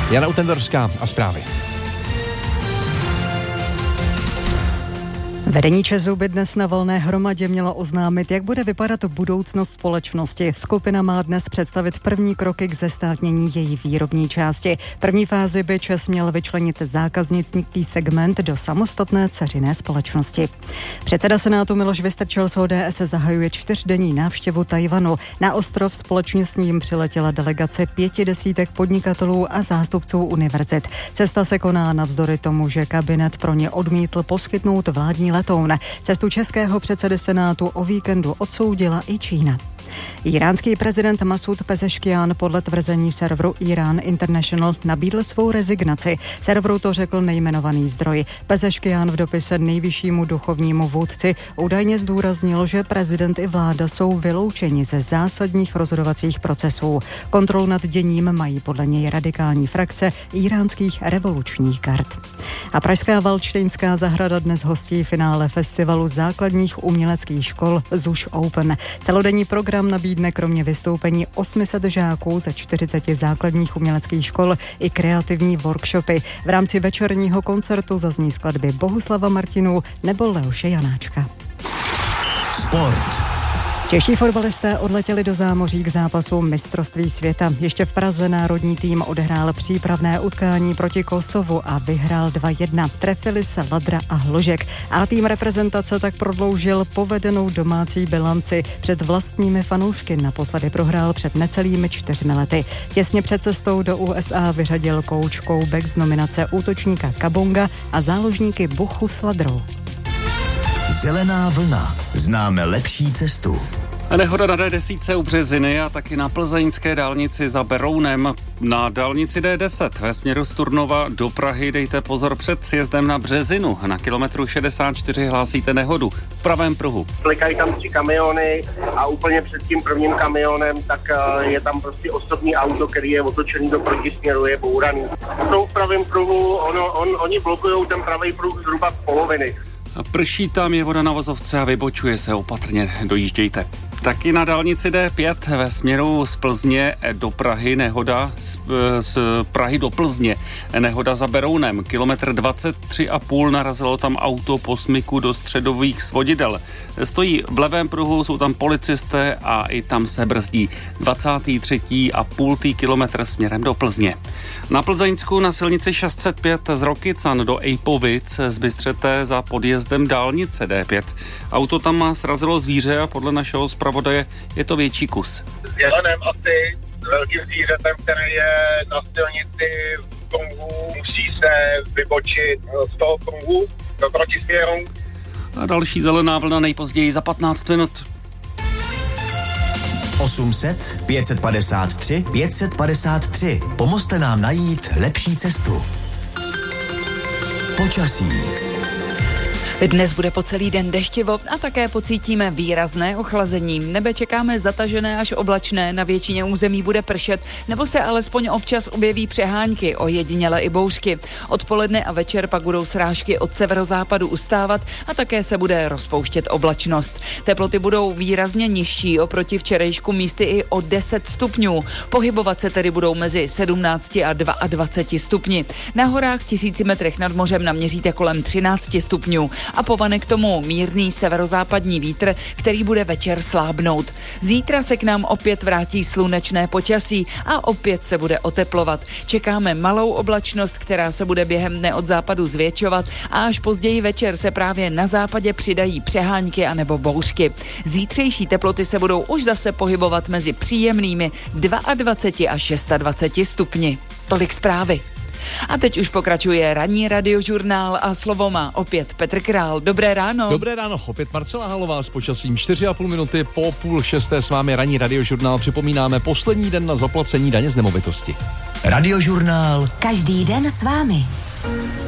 Jana Utendorská a zprávy. Vedení ČEZu by dnes na valné hromadě mělo oznámit, jak bude vypadat budoucnost společnosti. Skupina má dnes představit první kroky k zestátnění její výrobní části. První fázi by ČEZ měl vyčlenit zákaznický segment do samostatné dceřiné společnosti. Předseda Senátu Miloš Vystrčil z ODS zahajuje 4denní návštěvu Tchaj-wanu. Na ostrov společně s ním přiletěla delegace 50 podnikatelů a zástupců univerzit. Cesta se koná navzdory tomu, že kabinet pro ně odmítl poskytnout vládní letoun. Cestu českého předsedy Senátu o víkendu odsoudila i Čína. Iránský prezident Masud Pezeškian podle tvrzení serveru Iran International nabídl svou rezignaci. Serveru to řekl nejmenovaný zdroj. Pezeškian v dopise nejvyššímu duchovnímu vůdci údajně zdůraznil, že prezident i vláda jsou vyloučeni ze zásadních rozhodovacích procesů. Kontrolu nad děním mají podle něj radikální frakce iránských revolučních gard. A pražská Valdštejnská zahrada dnes hostí finále festivalu základních uměleckých škol ZUŠ Open. Celodenní program nabídne kromě vystoupení 800 žáků ze 40 základních uměleckých škol i kreativní workshopy. V rámci večerního koncertu zazní skladby Bohuslava Martinů nebo Leoše Janáčka. Sport. Čeští fotbalisté odletěli do zámoří k zápasu mistrovství světa. Ještě v Praze národní tým odehrál přípravné utkání proti Kosovu a vyhrál 2-1. Trefili se Ladra a Hložek a tým reprezentace tak prodloužil povedenou domácí bilanci před vlastními fanoušky. Naposledy prohrál před necelými 4 lety. Těsně před cestou do USA vyřadil coach Koubek z nominace útočníka Kabonga a záložníky Buchu s Ladrou. Zelená vlna. Známe lepší cestu. Nehoda na D10 u Březiny a taky na plzeňské dálnici za Berounem. Na dálnici D10 ve směru z Turnova do Prahy dejte pozor před sjezdem na Březinu. Na kilometru 64 hlásíte nehodu v pravém pruhu. Klikají tam 3 kamiony a úplně před tím prvním kamionem tak je tam prostě osobní auto, který je otočený do protisměru, je bouraný. Jsou v pravém pruhu, oni blokují ten pravý pruh zhruba z poloviny. Prší tam, je voda na vozovce a vybočuje se, opatrně dojíždějte. Taky na dálnici D5 ve směru z Plzně do Prahy nehoda, z Prahy do Plzně nehoda za Berounem. Kilometr 23,5 narazilo tam auto po smyku do středových svodidel. Stojí v levém pruhu, jsou tam policisté a i tam se brzdí. 23,5 kilometr směrem do Plzně. Na Plzeňsku na silnici 605 z Rokycan do Ejpovic zbystřete za podjezdem dálnice D5. Auto tam srazilo zvíře a podle našeho zpravodaje je to větší kus. S jelenem asi, s velkým zvířetem, které je na silnici v pruhu, musí se vybočit z toho pruhu do protisměru. A další zelená vlna nejpozději za 15 minut. 800 553 553. Pomozte nám najít lepší cestu. Počasí. Dnes bude po celý den deštivo a také pocítíme výrazné ochlazení. Nebe čekáme zatažené až oblačné, na většině území bude pršet, nebo se alespoň občas objeví přehánky, ojediněle i bouřky. Odpoledne a večer pak budou srážky od severozápadu ustávat a také se bude rozpouštět oblačnost. Teploty budou výrazně nižší oproti včerejšku, místy i o 10 stupňů. Pohybovat se tedy budou mezi 17 a 22 stupni. Na horách 1000 metrech nad mořem naměříte kolem 13 stupňů. A povane k tomu mírný severozápadní vítr, který bude večer slábnout. Zítra se k nám opět vrátí slunečné počasí a opět se bude oteplovat. Čekáme malou oblačnost, která se bude během dne od západu zvětšovat a až později večer se právě na západě přidají přehánky anebo bouřky. Zítřejší teploty se budou už zase pohybovat mezi příjemnými 22 až 26 stupni. Tolik zprávy. A teď už pokračuje ranní radiožurnál a slovo má opět Petr Král. Dobré ráno. Dobré ráno, opět Marcela Halová s počasím 4,5 minuty po 5:30 s vámi ranní radiožurnál. Připomínáme poslední den na zaplacení daně z nemovitosti. Radiožurnál. Každý den s vámi.